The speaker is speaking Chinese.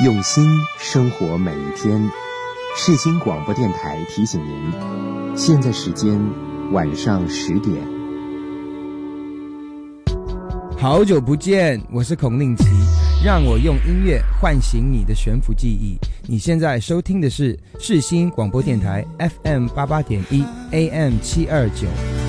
用心生活每一天。世新广播电台提醒您，现在时间晚上10点。 好久不见，我是孔令奇，让我用音乐唤醒你的悬浮记忆。你现在收听的是世新广播电台 FM88.1 AM729。